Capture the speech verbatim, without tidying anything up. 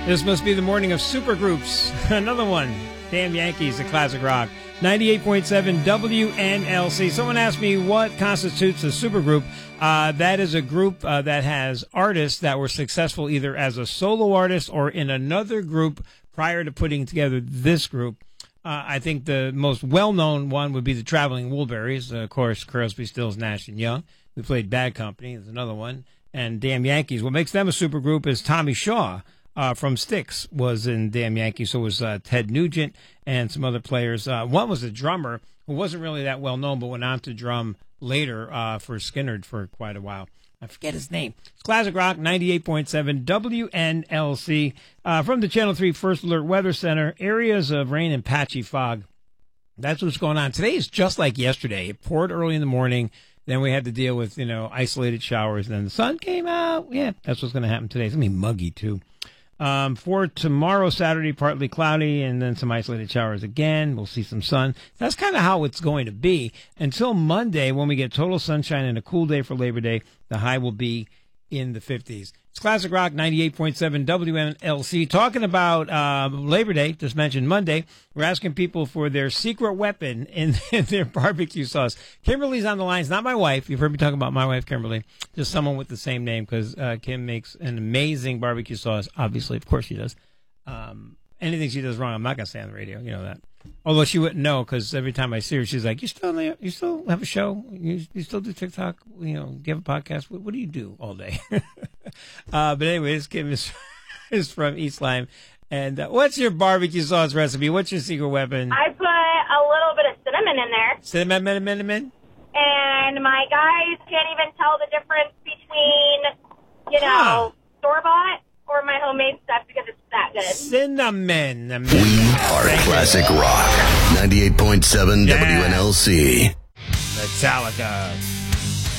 This must be the morning of supergroups. Another one. Damn Yankees, a classic rock. ninety-eight point seven W N L C. Someone asked me what constitutes a supergroup. Uh, that is a group uh, that has artists that were successful either as a solo artist or in another group prior to putting together this group. Uh, I think the most well-known one would be the Traveling Wilburys. Uh, of course, Crosby, Stills, Nash and Young. We played Bad Company. There's another one. And Damn Yankees. What makes them a supergroup is Tommy Shaw. Uh, from Styx was in Damn Yankees. So was uh, Ted Nugent and some other players. Uh, one was a drummer who wasn't really that well known, but went on to drum later uh, for Skynyrd for quite a while. I forget his name. It's Classic Rock, ninety-eight point seven W N L C. Uh, from the Channel three First Alert Weather Center, areas of rain and patchy fog. That's what's going on. Today is just like yesterday. It poured early in the morning. Then we had to deal with, you know, isolated showers. And then the sun came out. Yeah, that's what's going to happen today. It's going to be muggy, too. Um, for tomorrow, Saturday, partly cloudy, and then some isolated showers again. We'll see some sun. That's kind of how it's going to be until Monday when we get total sunshine and a cool day for Labor Day. The high will be in the fifties. It's Classic Rock, ninety-eight point seven W N L C. Talking about uh, Labor Day, just mentioned Monday. We're asking people for their secret weapon in, in their barbecue sauce. Kimberly's on the line. It's not my wife. You've heard me talk about my wife, Kimberly. Just someone with the same name because uh, Kim makes an amazing barbecue sauce. Obviously, of course she does. Um, anything she does wrong, I'm not going to say on the radio. You know that. Although she wouldn't know because every time I see her, she's like, you still you still have a show? You, you still do TikTok? You know, give a podcast? What, what do you do all day? uh, but anyways, Kim is, is from East Lyme. And uh, what's your barbecue sauce recipe? What's your secret weapon? I put a little bit of cinnamon in there. Cinnamon, cinnamon, cinnamon? And my guys can't even tell the difference between, you know, huh. store-bought or my homemade stuff because it's that good. Cinnamon. We are Classic Rock. ninety-eight point seven yeah. W N L C. Metallica.